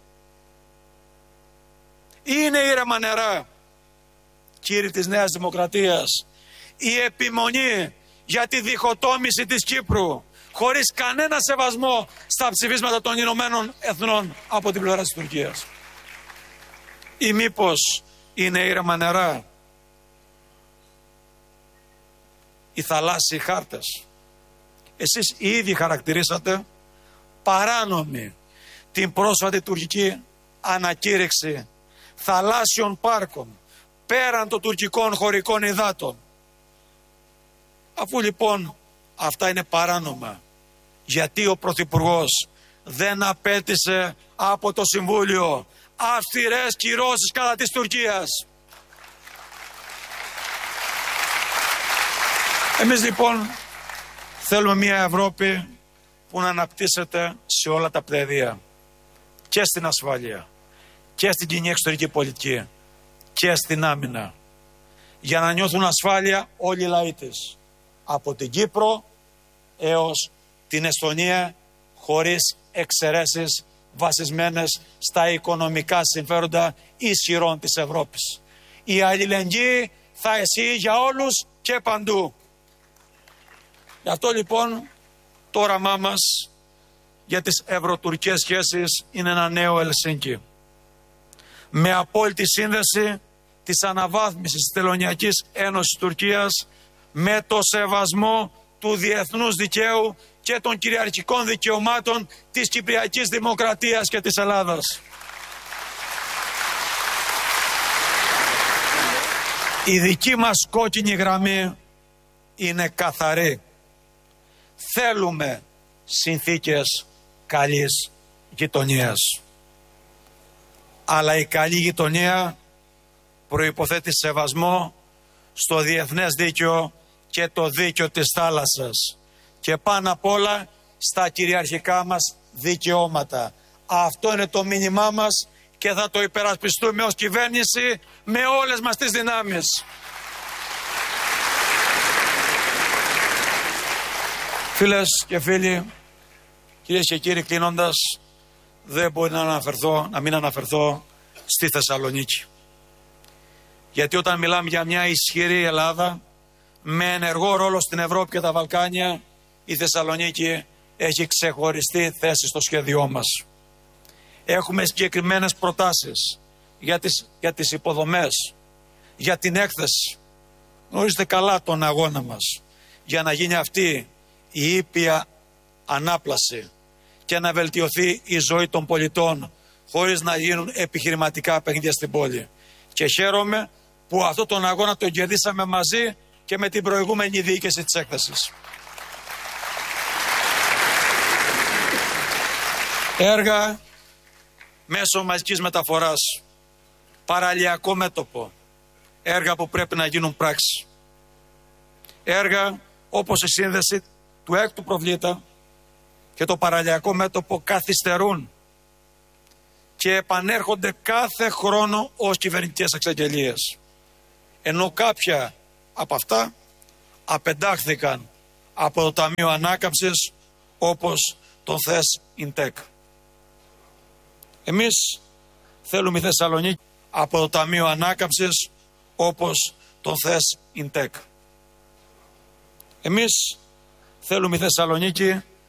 Είναι ήρεμα νερά, κύριοι της Νέας Δημοκρατίας, η επιμονή για τη διχοτόμηση της Κύπρου χωρίς κανένα σεβασμό στα ψηφίσματα των Ηνωμένων Εθνών από την πλευρά της Τουρκίας? Ή μήπως είναι ήρεμα νερά οι θαλάσσιοι χάρτες? Εσείς οι ίδιοι χαρακτηρίσατε παράνομη την πρόσφατη τουρκική ανακήρυξη θαλάσσιων πάρκων πέραν των τουρκικών χωρικών υδάτων. Αφού λοιπόν αυτά είναι παράνομα, γιατί ο Πρωθυπουργός δεν απέτησε από το Συμβούλιο αυστηρές κυρώσεις κατά της Τουρκίας? Εμείς λοιπόν θέλουμε μια Ευρώπη που να αναπτύσσεται σε όλα τα πεδία, και στην ασφάλεια και στην κοινή εξωτερική πολιτική και στην άμυνα, για να νιώθουν ασφάλεια όλοι οι λαοί της, από την Κύπρο έως την Εστονία, χωρίς εξαιρέσεις βασισμένες στα οικονομικά συμφέροντα ισχυρών της Ευρώπης. Η αλληλεγγύη θα ισχύει για όλους και παντού. Γι' αυτό λοιπόν το όραμά μας για τις ευρωτουρκικές σχέσεις είναι ένα νέο Ελσίνκι, με απόλυτη σύνδεση της αναβάθμισης της Τελωνειακής Ένωσης Τουρκίας με το σεβασμό του διεθνούς δικαίου και των κυριαρχικών δικαιωμάτων της Κυπριακής Δημοκρατίας και της Ελλάδας. Η δική μας κόκκινη γραμμή είναι καθαρή. Θέλουμε συνθήκες καλής γειτονίας. Αλλά η καλή γειτονία προϋποθέτει σεβασμό στο διεθνές δίκαιο και το δίκαιο της θάλασσας. Και πάνω απ' όλα στα κυριαρχικά μας δικαιώματα. Αυτό είναι το μήνυμά μας και θα το υπερασπιστούμε ως κυβέρνηση με όλες μας τις δυνάμεις. Φίλες και φίλοι, κυρίες και κύριοι, κλείνοντας, δεν μπορεί να αναφερθώ, να μην αναφερθώ στη Θεσσαλονίκη. Γιατί όταν μιλάμε για μια ισχυρή Ελλάδα με ενεργό ρόλο στην Ευρώπη και τα Βαλκάνια, η Θεσσαλονίκη έχει ξεχωριστή θέση στο σχέδιό μας. Έχουμε συγκεκριμένες προτάσεις για τις, για τις υποδομές, για την έκθεση. Γνωρίζετε καλά τον αγώνα μας για να γίνει αυτή η ήπια ανάπλαση και να βελτιωθεί η ζωή των πολιτών χωρίς να γίνουν επιχειρηματικά παιχνίδια στην πόλη. Και χαίρομαι που αυτό τον αγώνα τον κερδίσαμε μαζί και με την προηγούμενη διοίκηση της έκθεσης. Έργα μέσω μαζικής μεταφοράς, παραλιακό μέτωπο, έργα που πρέπει να γίνουν πράξη. Έργα όπως η σύνδεση του έκτου προβλήτα και το παραλιακό μέτωπο καθυστερούν και επανέρχονται κάθε χρόνο ως κυβερνητικές εξαγγελίες. Ενώ κάποια από αυτά απεντάχθηκαν από το Ταμείο Ανάκαμψης, όπως τον ΘΕΣ Ιντεκ. Εμείς θέλουμε η Θεσσαλονίκη από το Ταμείο Ανάκαμψης, όπως τον ΘΕΣ Ιντεκ. Εμείς θέλουμε η Θεσσαλονίκη